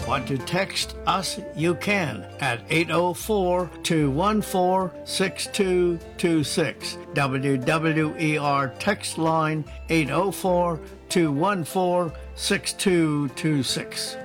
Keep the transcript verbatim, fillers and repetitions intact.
Want to text us? You can at eight oh four, two one four, six two two six. W W E R text line eight oh four, two one four, six two two six.